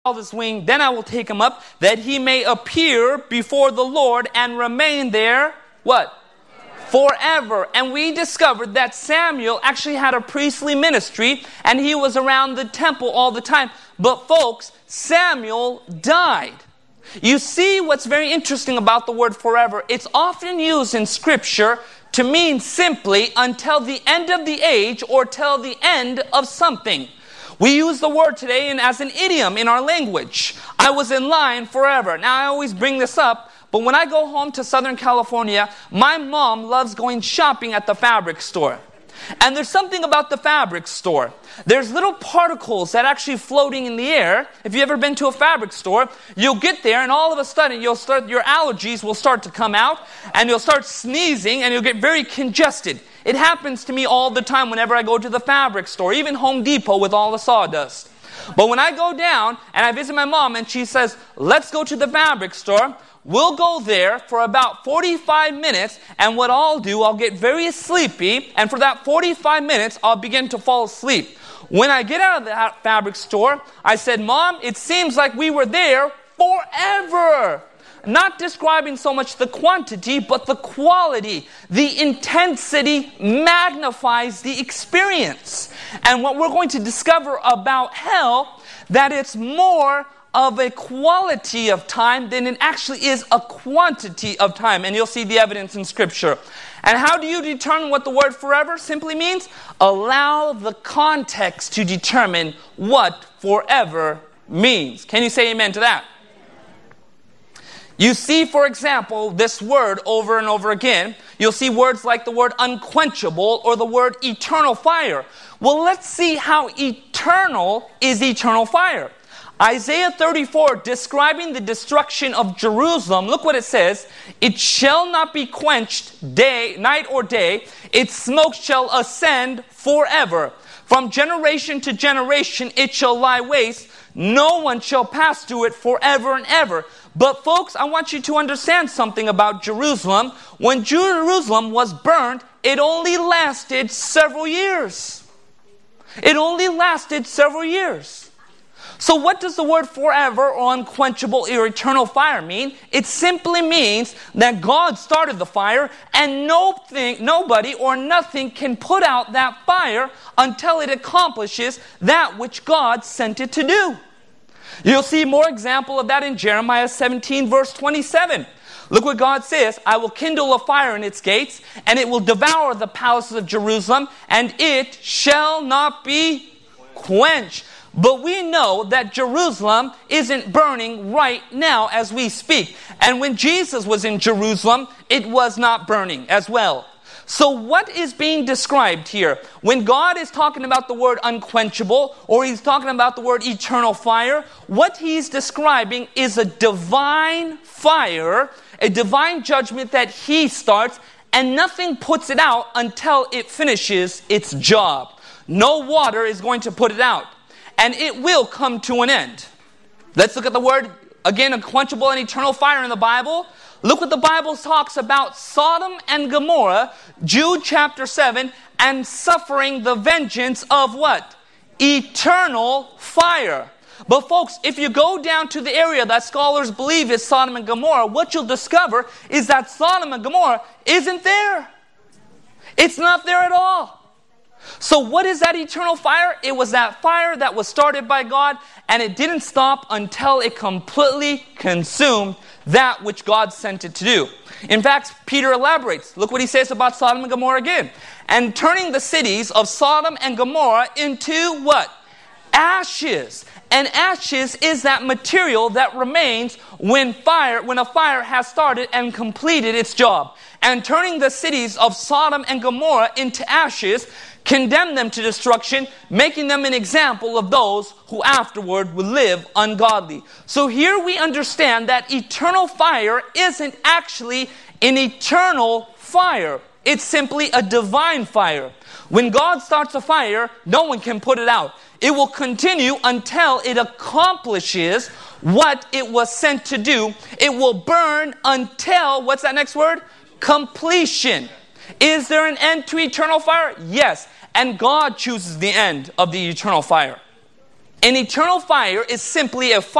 his wing, then I will take him up, that he may appear before the Lord and remain there, what? Forever. And we discovered that Samuel actually had a priestly ministry, and he was around the temple all the time. But folks, Samuel died. You see what's very interesting about the word forever? It's often used in Scripture to mean simply until the end of the age or till the end of something. We use the word today as an idiom in our language. I was in line forever. Now, I always bring this up, but when I go home to Southern California, my mom loves going shopping at the fabric store. And there's something about the fabric store. There's little particles that are actually floating in the air. If you've ever been to a fabric store, you'll get there and all of a sudden your allergies will start to come out and you'll start sneezing and you'll get very congested. It happens to me all the time whenever I go to the fabric store, even Home Depot with all the sawdust. But when I go down and I visit my mom and she says, let's go to the fabric store, we'll go there for about 45 minutes, and what I'll do, I'll get very sleepy, and for that 45 minutes, I'll begin to fall asleep. When I get out of the fabric store, I said, Mom, it seems like we were there forever. Not describing so much the quantity, but the quality. The intensity magnifies the experience. And what we're going to discover about hell, that it's more of a quality of time than it actually is a quantity of time. And you'll see the evidence in Scripture. And how do you determine what the word forever simply means? Allow the context to determine what forever means. Can you say amen to that? You see, for example, this word over and over again. You'll see words like the word unquenchable or the word eternal fire. Well, let's see how eternal is eternal fire. Isaiah 34, describing the destruction of Jerusalem, look what it says. It shall not be quenched night or day. Its smoke shall ascend forever. From generation to generation it shall lie waste. No one shall pass through it forever and ever. But folks, I want you to understand something about Jerusalem. When Jerusalem was burned, it only lasted several years. It only lasted several years. So what does the word forever or unquenchable or eternal fire mean? It simply means that God started the fire and nobody or nothing can put out that fire until it accomplishes that which God sent it to do. You'll see more example of that in Jeremiah 17 verse 27. Look what God says, I will kindle a fire in its gates, and it will devour the palaces of Jerusalem, and it shall not be quenched. But we know that Jerusalem isn't burning right now as we speak. And when Jesus was in Jerusalem, it was not burning as well. So what is being described here? When God is talking about the word unquenchable, or he's talking about the word eternal fire, what he's describing is a divine fire, a divine judgment that he starts, and nothing puts it out until it finishes its job. No water is going to put it out. And it will come to an end. Let's look at the word, again, unquenchable and eternal fire in the Bible. Look what the Bible talks about Sodom and Gomorrah, Jude chapter 7, and suffering the vengeance of what? Eternal fire. But folks, if you go down to the area that scholars believe is Sodom and Gomorrah, what you'll discover is that Sodom and Gomorrah isn't there. It's not there at all. So what is that eternal fire? It was that fire that was started by God, and it didn't stop until it completely consumed that which God sent it to do. In fact, Peter elaborates. Look what he says about Sodom and Gomorrah again. And turning the cities of Sodom and Gomorrah into what? Ashes. And ashes is that material that remains when a fire has started and completed its job. And turning the cities of Sodom and Gomorrah into ashes, condemn them to destruction, making them an example of those who afterward will live ungodly. So here we understand that eternal fire isn't actually an eternal fire. It's simply a divine fire. When God starts a fire, no one can put it out. It will continue until it accomplishes what it was sent to do. It will burn until, what's that next word? Completion. Is there an end to eternal fire? Yes. And God chooses the end of the eternal fire. An eternal fire is simply a fire